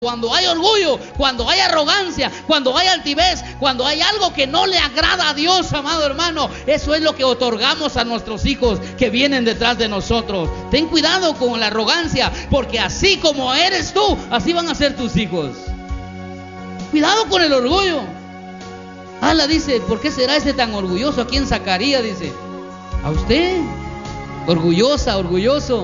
Cuando hay orgullo, cuando hay arrogancia, cuando hay altivez, cuando hay algo que no le agrada a Dios, amado hermano, eso es lo que otorgamos a nuestros hijos que vienen detrás de nosotros. Ten cuidado con la arrogancia, porque así como eres tú, así van a ser tus hijos. Cuidado con el orgullo. Ala dice, ¿por qué será este tan orgulloso? Aquí en Zacarías dice, a usted, orgullosa, orgulloso,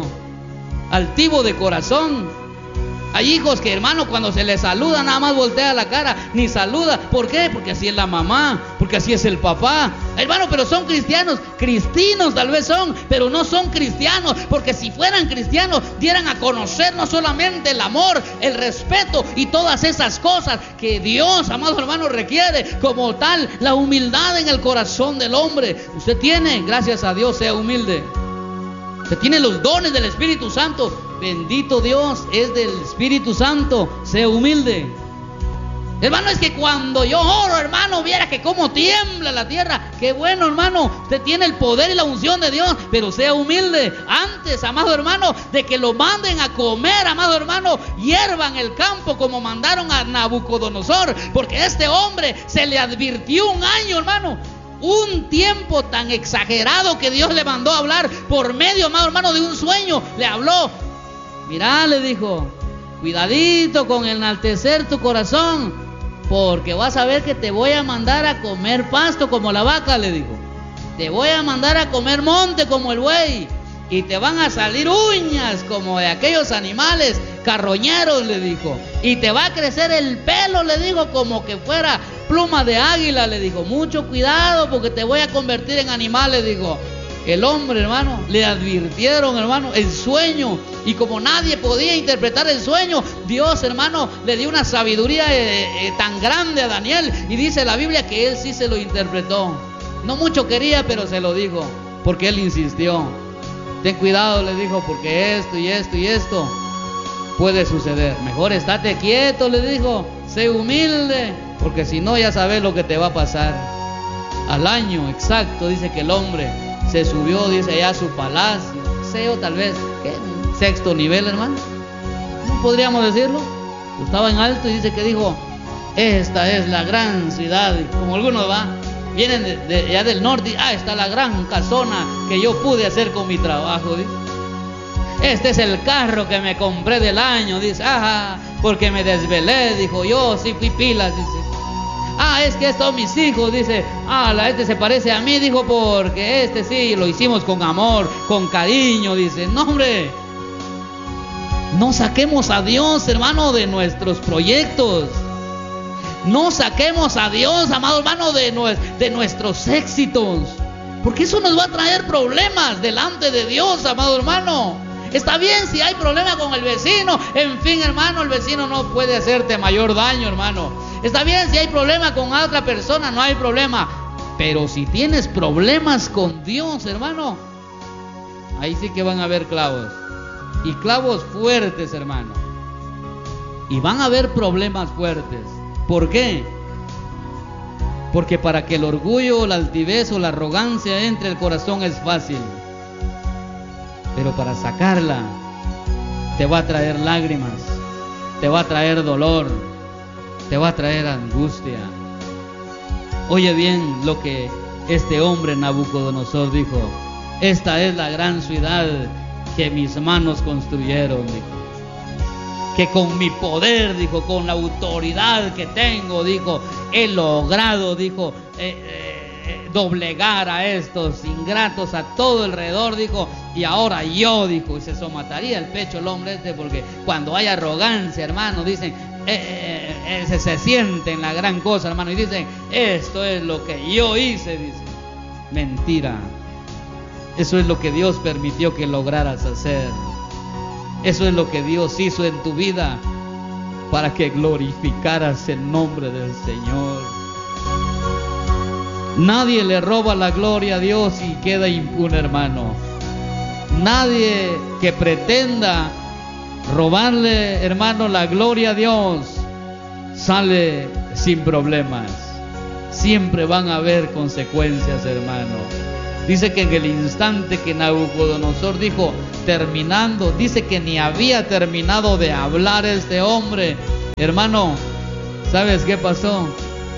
altivo de corazón. Hay hijos que, hermano, cuando se les saluda nada más voltea la cara, ni saluda. ¿Por qué? Porque así es la mamá, porque así es el papá. Hermano, pero son cristianos, cristinos tal vez son, pero no son cristianos, porque si fueran cristianos dieran a conocer no solamente el amor, el respeto y todas esas cosas que Dios, amado hermano, requiere, como tal, la humildad en el corazón del hombre. Usted tiene, gracias a Dios, sea humilde. Usted tiene los dones del Espíritu Santo. Bendito Dios, es del Espíritu Santo. Sea humilde. Hermano, es que cuando yo oro, hermano, viera que cómo tiembla la tierra. Qué bueno, hermano, usted tiene el poder y la unción de Dios, pero sea humilde. Antes, amado hermano, de que lo manden a comer, amado hermano, hierva en el campo como mandaron a Nabucodonosor, porque este hombre se le advirtió un año, hermano. Un tiempo tan exagerado que Dios le mandó a hablar por medio, amado hermano, de un sueño. Le habló. Mirá, le dijo, cuidadito con enaltecer tu corazón, porque vas a ver que te voy a mandar a comer pasto como la vaca, le dijo. Te voy a mandar a comer monte como el buey, y te van a salir uñas como de aquellos animales carroñeros, le dijo. Y te va a crecer el pelo, le dijo, como que fuera pluma de águila, le dijo. Mucho cuidado porque te voy a convertir en animal, le dijo. El hombre, hermano, le advirtieron, hermano, el sueño. Y como nadie podía interpretar el sueño, Dios, hermano, le dio una sabiduría tan grande a Daniel. Y dice la Biblia que él sí se lo interpretó. No mucho quería, pero se lo dijo, porque él insistió. Ten cuidado, le dijo, porque esto y esto y esto puede suceder. Mejor estate quieto, le dijo. Sé humilde, porque si no ya sabes lo que te va a pasar. Al año exacto, dice que el hombre se subió, dice, allá a su palacio, seo tal vez, ¿qué? Sexto nivel, hermano, ¿no podríamos decirlo? Estaba en alto y dice que dijo, esta es la gran ciudad, como algunos vienen de allá del norte, está la gran casona que yo pude hacer con mi trabajo, dice. Este es el carro que me compré del año, dice, porque me desvelé, dijo, yo sí fui pilas, dice. Es que estos mis hijos, dice, este se parece a mí, dijo, porque este sí lo hicimos con amor, con cariño, dice. No, hombre, no saquemos a Dios, hermano, de nuestros proyectos. No saquemos a Dios, amado hermano, de nuestros éxitos, porque eso nos va a traer problemas delante de Dios, amado hermano. Está bien si hay problema con el vecino, en fin, hermano, el vecino no puede hacerte mayor daño, hermano. Está bien si hay problema con otra persona, no hay problema. Pero si tienes problemas con Dios, hermano, ahí sí que van a haber clavos. Y clavos fuertes, hermano. Y van a haber problemas fuertes. ¿Por qué? Porque para que el orgullo, la altivez o la arrogancia entre el corazón es fácil. Pero para sacarla te va a traer lágrimas, te va a traer dolor, te va a traer angustia. Oye bien lo que este hombre Nabucodonosor dijo. Esta es la gran ciudad que mis manos construyeron, dijo. Que con mi poder, dijo, con la autoridad que tengo, dijo, he logrado, dijo, doblegar a estos ingratos a todo alrededor, dijo. Y ahora yo, dijo, y se somataría el pecho el hombre porque cuando hay arrogancia, hermano, dicen, se sienten la gran cosa, hermano, y dicen, esto es lo que yo hice, dice. Mentira. Eso es lo que Dios permitió que lograras hacer. Eso es lo que Dios hizo en tu vida para que glorificaras el nombre del Señor. Nadie le roba la gloria a Dios y queda impune, hermano. Nadie que pretenda robarle, hermano, la gloria a Dios sale sin problemas. Siempre van a haber consecuencias, hermano. Dice que en el instante que Nabucodonosor dijo terminando, dice que ni había terminado de hablar este hombre, Hermano, ¿sabes qué pasó?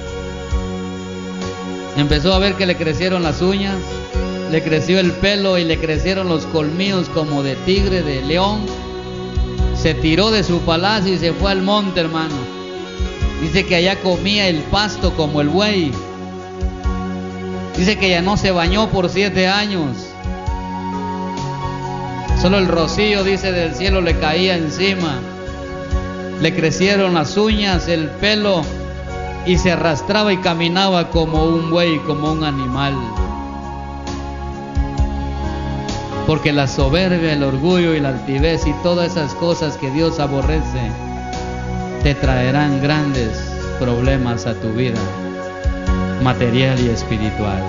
Empezó a ver que le crecieron las uñas, le creció el pelo y le crecieron los colmillos como de tigre, de león. Se tiró de su palacio y se fue al monte, hermano. Dice que allá comía el pasto como el buey. Dice que ya no se bañó por 7 años. Solo el rocío, dice, del cielo le caía encima. Le crecieron las uñas, el pelo, y se arrastraba y caminaba como un buey, como un animal. Porque la soberbia, el orgullo y la altivez y todas esas cosas que Dios aborrece te traerán grandes problemas a tu vida material y espiritual.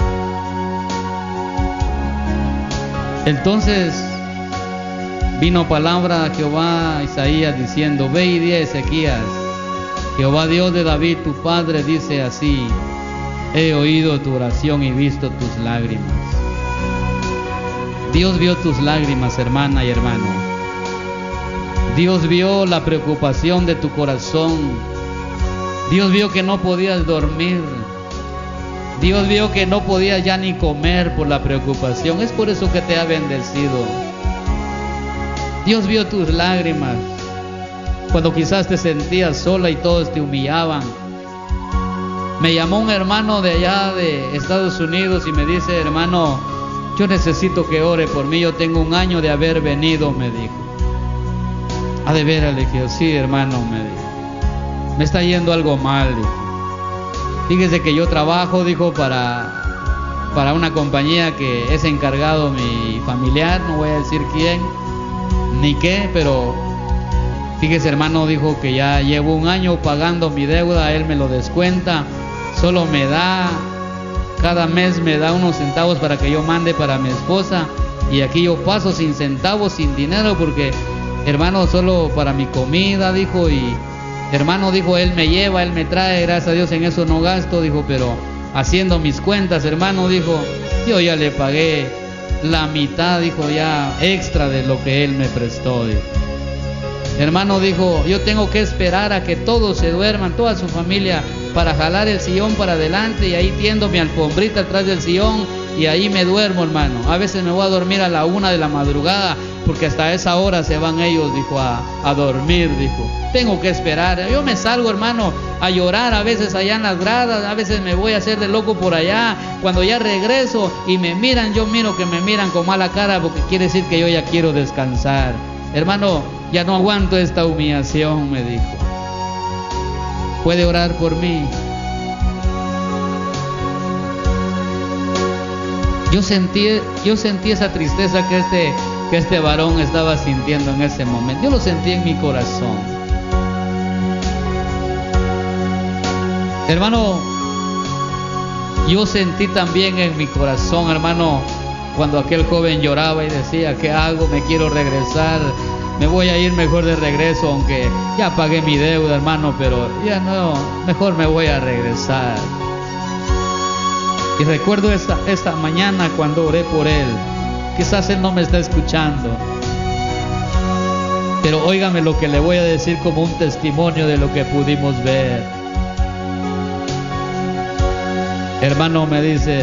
Entonces vino palabra a Jehová a Isaías diciendo: ve y di a Ezequías, Jehová Dios de David tu padre dice así: he oído tu oración y visto tus lágrimas. Dios vio tus lágrimas, hermana y hermano. Dios vio la preocupación de tu corazón. Dios vio que no podías dormir. Dios vio que no podías ya ni comer por la preocupación. Es por eso que te ha bendecido. Dios vio tus lágrimas cuando quizás te sentías sola y todos te humillaban. Me llamó un hermano de allá de Estados Unidos y me dice: hermano, yo necesito que ore por mí, yo tengo 1 año de haber venido, me dijo. ¿A de veras? Le dije: sí, hermano, me dijo. Me está yendo algo mal, dijo. Fíjese que yo trabajo, dijo, para una compañía que es encargado mi familiar, no voy a decir quién ni qué, pero fíjese, hermano, dijo que ya llevo 1 año pagando mi deuda, él me lo descuenta, solo me da, cada mes me da unos centavos para que yo mande para mi esposa, y aquí yo paso sin centavos, sin dinero, porque, hermano, solo para mi comida, dijo, y hermano, dijo, él me lleva, él me trae, gracias a Dios en eso no gasto, dijo, pero haciendo mis cuentas, hermano, dijo, yo ya le pagué la mitad, dijo, ya extra de lo que él me prestó, dijo. Hermano, dijo, yo tengo que esperar a que todos se duerman, toda su familia, para jalar el sillón para adelante, y ahí tiendo mi alfombrita atrás del sillón y ahí me duermo, hermano. A veces me voy a dormir a la 1 de la madrugada, porque hasta esa hora se van ellos, dijo, a dormir, dijo. Tengo que esperar. Yo me salgo, hermano, a llorar a veces allá en las gradas, a veces me voy a hacer de loco por allá. Cuando ya regreso y me miran, yo miro que me miran con mala cara, porque quiere decir que yo ya quiero descansar. Hermano, ya no aguanto esta humillación, me dijo. ¿Puede orar por mí? Yo sentí esa tristeza que este varón estaba sintiendo en ese momento. Yo lo sentí en mi corazón. Hermano, yo sentí también en mi corazón, hermano, cuando aquel joven lloraba y decía: ¿qué hago? Me quiero regresar, me voy a ir mejor de regreso, aunque ya pagué mi deuda, hermano, pero ya no, mejor me voy a regresar. Y recuerdo esta mañana cuando oré por él. Quizás él no me está escuchando, pero óigame lo que le voy a decir como un testimonio de lo que pudimos ver. Hermano, me dice: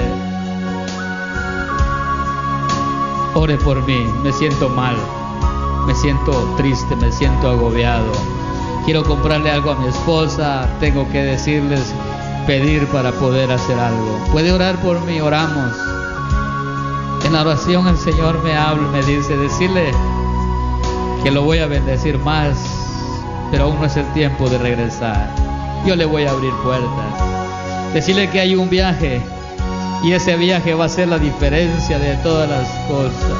ore por mí, me siento mal, me siento triste, me siento agobiado, quiero comprarle algo a mi esposa, tengo que decirles, pedir para poder hacer algo. ¿Puede orar por mí? Oramos. En la oración el Señor me habla, me dice, decirle que lo voy a bendecir más, pero aún no es el tiempo de regresar. Yo le voy a abrir puertas. Decirle que hay un viaje, y ese viaje va a ser la diferencia de todas las cosas.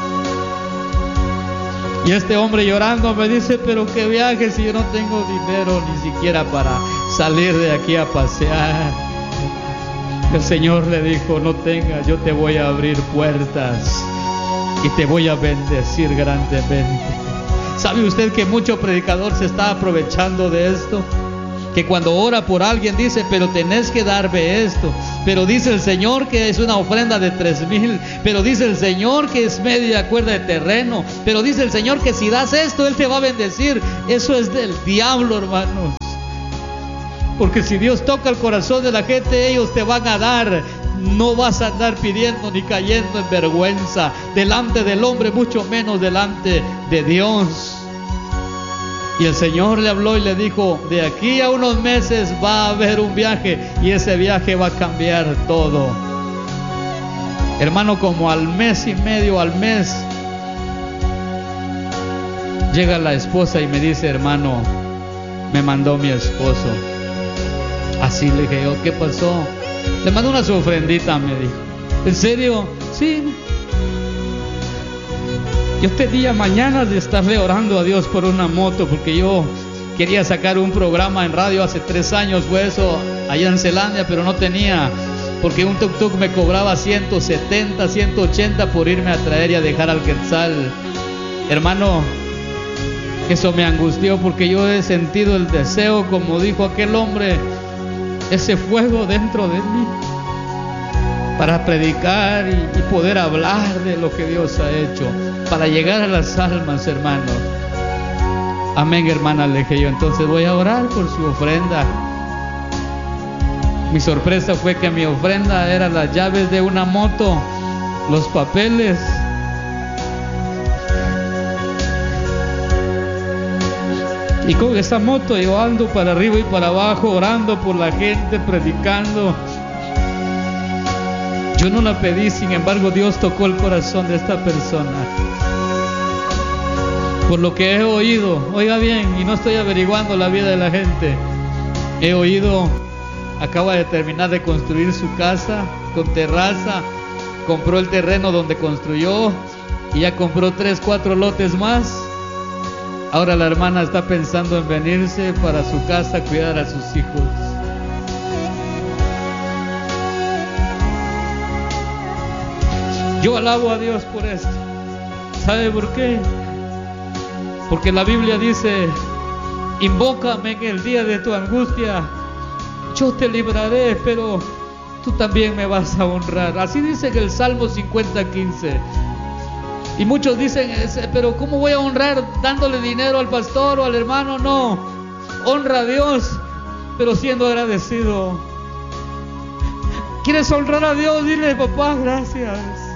Y este hombre llorando me dice: pero qué viaje si yo no tengo dinero ni siquiera para salir de aquí a pasear. El Señor le dijo: no tengas, yo te voy a abrir puertas y te voy a bendecir grandemente. ¿Sabe usted que mucho predicador se está aprovechando de esto? que cuando ora por alguien dice, pero tenés que darme esto, pero dice el Señor que es una ofrenda de 3,000, pero dice el Señor que es media cuerda de terreno, pero dice el Señor que si das esto Él te va a bendecir. Eso es del diablo, hermanos, porque si Dios toca el corazón de la gente, ellos te van a dar. No vas a andar pidiendo ni cayendo en vergüenza delante del hombre, mucho menos delante de Dios. Y el Señor le habló y le dijo, de aquí a unos meses va a haber un viaje, y ese viaje va a cambiar todo. Hermano, como al mes y medio, al mes, llega la esposa y me dice, hermano, me mandó mi esposo. Así le dije yo, ¿qué pasó? Le mandó una su ofrendita, me dijo. ¿En serio? Sí. Yo tenía mañana de estarle orando a Dios por una moto, porque yo quería sacar un programa en radio hace 3 años, fue eso, allá en Zelandia, pero no tenía, porque un tuk-tuk me cobraba 170, 180 por irme a traer y a dejar al Quetzal. Hermano, eso me angustió, porque yo he sentido el deseo, como dijo aquel hombre, ese fuego dentro de mí para predicar y poder hablar de lo que Dios ha hecho, para llegar a las almas, hermanos. Amén, hermana, le dije yo. Entonces voy a orar por su ofrenda. Mi sorpresa fue que mi ofrenda era las llaves de una moto, los papeles. Y con esa moto yo ando para arriba y para abajo, orando por la gente, predicando. Yo no la pedí, sin embargo Dios tocó el corazón de esta persona. Por lo que he oído, oiga bien, y no estoy averiguando la vida de la gente, he oído, acaba de terminar de construir su casa con terraza, compró el terreno donde construyó y ya compró 3, 4 lotes más. Ahora la hermana está pensando en venirse para su casa a cuidar a sus hijos. Yo alabo a Dios por esto. ¿Sabe por qué? Porque la Biblia dice, invócame en el día de tu angustia, yo te libraré, pero tú también me vas a honrar. Así dice en el Salmo 50:15. Y muchos dicen, pero ¿cómo voy a honrar dándole dinero al pastor o al hermano? No, honra a Dios, pero siendo agradecido. ¿Quieres honrar a Dios? Dile, papá, gracias.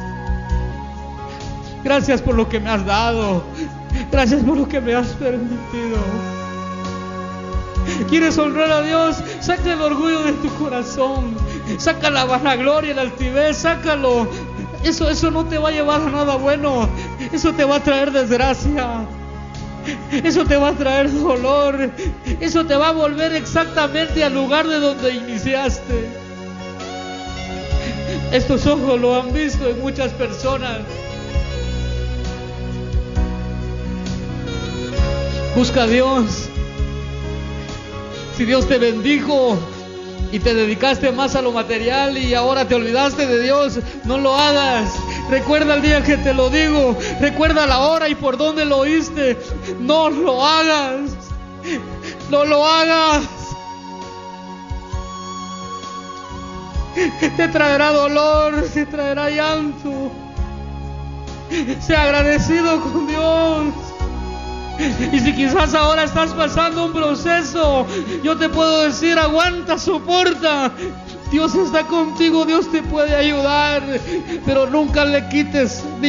Gracias por lo que me has dado. Gracias por lo que me has permitido. ¿Quieres honrar a Dios? Saca el orgullo de tu corazón. Saca la vanagloria, la altivez, sácalo. Eso no te va a llevar a nada bueno. Eso te va a traer desgracia. Eso te va a traer dolor. Eso te va a volver exactamente al lugar de donde iniciaste. Estos ojos lo han visto en muchas personas. Busca a Dios. Si Dios te bendijo y te dedicaste más a lo material y ahora te olvidaste de Dios, no lo hagas. Recuerda el día que te lo digo. Recuerda la hora y por dónde lo oíste. No lo hagas. No lo hagas. Te traerá dolor, te traerá llanto. Sea agradecido con Dios. Y si quizás ahora estás pasando un proceso, yo te puedo decir, aguanta, soporta. Dios está contigo, Dios te puede ayudar. Pero nunca le quites, ni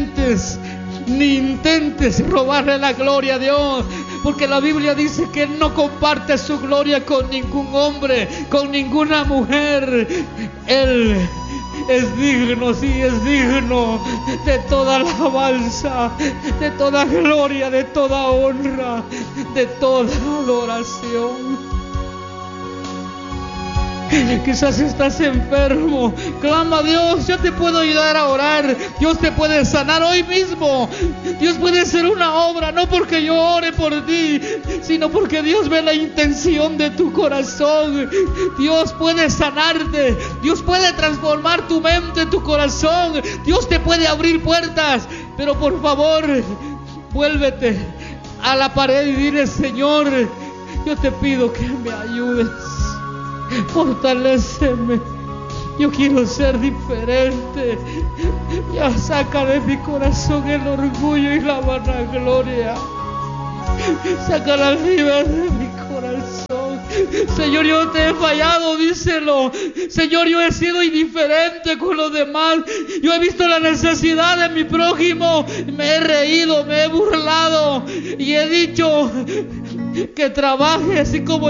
intentes robarle la gloria a Dios. Porque la Biblia dice que Él no comparte su gloria con ningún hombre, con ninguna mujer. Él es digno, sí, es digno de toda alabanza, de toda gloria, de toda honra, de toda adoración. Quizás estás enfermo, clama a Dios. Yo te puedo ayudar a orar. Dios te puede sanar hoy mismo. Dios puede hacer una obra, no porque yo ore por ti, sino porque Dios ve la intención de tu corazón. Dios puede sanarte. Dios puede transformar tu mente, tu corazón. Dios te puede abrir puertas. Pero por favor, vuélvete a la pared y dile, Señor, Yo te pido que me ayudes. Fortaléceme. Yo quiero ser diferente. Ya saca de mi corazón el orgullo y la vanagloria. Saca las ribas de mi corazón. Señor, yo te he fallado, díselo. Señor, yo he sido indiferente con los demás. Yo he visto la necesidad de mi prójimo. Me he reído, me he burlado y he dicho que trabaje así como